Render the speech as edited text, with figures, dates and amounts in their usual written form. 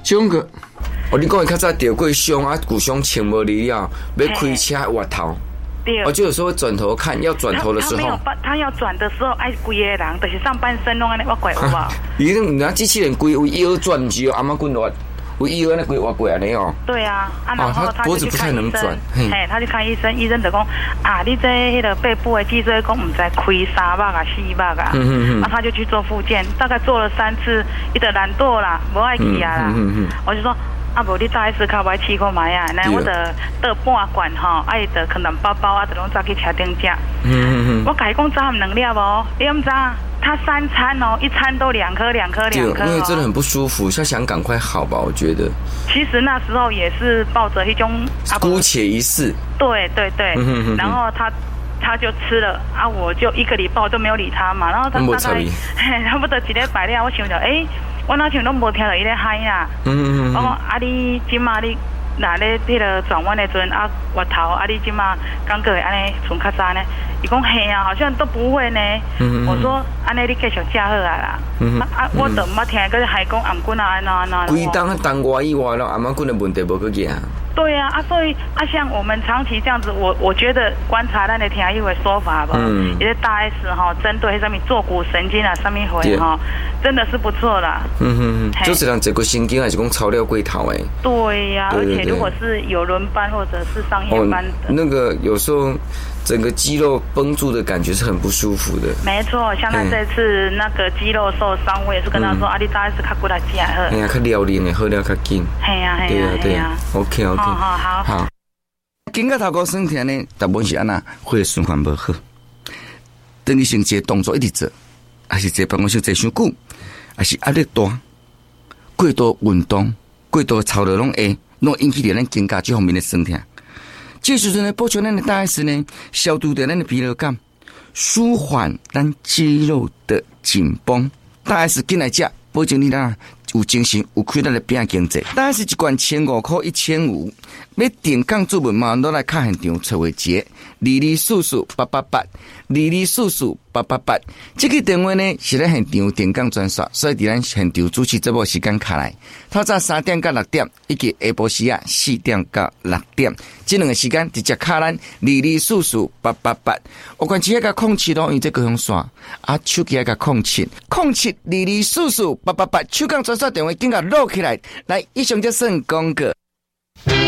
中个，你讲较早钓过箱啊，古箱穿无离了，要开车滑头。就有时候转头看，要转头的时候， 他要转的时候，哎，规个人就是上半身弄安尼，我拐有无？ 伊那机器人规有腰转只有阿妈滚落。我腰那鬼挖过来的哦。 对啊，然后他脖子不太能转， 他去看医生，医生就讲啊，你这迄个背部的脊椎讲唔知开3百啊4百啊，他就去做复健，大概做了3次，伊就懒惰啦，无爱去啊啦。我就说啊，无你早一时较歹试看卖啊，那我的倒半罐吼，啊伊就可能包包啊，就拢早去车顶食。我甲伊讲早唔能了无，你唔知？他3餐哦，1餐都2颗。 因为真的很不舒服，他想赶快好吧？我觉得。其实那时候也是抱着一种姑且一试。 对，然后他就吃了啊，我就1个礼拜都没有理他嘛，然后他大概差不多1礼拜了，我想着我哪像拢无听到伊咧嗨啦。我讲啊，你今嘛你那咧迄个转弯的阵啊，滑头啊，你今嘛感觉会安尼像较早呢？伊讲嘿啊，好像都不会呢。我说安尼你继续食好啊啦。我都唔捌听个海讲颔棍啊安那。 规当外以外了，颔棍的问题无去行。 对啊，所以像我们长期这样子，我觉得观察咱的听医的说法吧，也是大 S 哈，针对上面坐骨神经啊，上面回哈，真的是不错啦。 就是让这个神经还是讲超了过头诶。 对呀，而且如果是有轮班或者是上夜班的， 那个有时候整个肌肉绷住的感觉是很不舒服的。 没错，像他这次那个肌肉受伤，我也是跟他说，你大 S 较过来吃好。 哎呀，较撩练的，好了较紧。对呀 ，OK。好。经过头壳酸痛呢，大部分是安那，血液循环不好。等于像一个动作一直做，还是坐办公室坐伤久，还是压力大，过度运动，过度操劳拢会引起咱肩胛这方面的酸痛。这时阵呢，补充咱的大 S 呢，消除掉咱的疲劳感，舒缓咱肌肉的紧绷。大 S 进来吃，保证你啦有精神，有开咱的拼经济。大 S 一罐1500块1500，要定岗主文嘛，都来看现场找位节，22448888，22448888。这个电话呢是在现场定岗专线，所以伫咱现场主持节目时间卡来，透早3点到6点，以及下晡时啊4点到6点，这2个时间直接卡咱22448888。我关起那个07咯，因这个用线手机那个0722448888，手机专线电话紧甲录起来，来以上就算广告。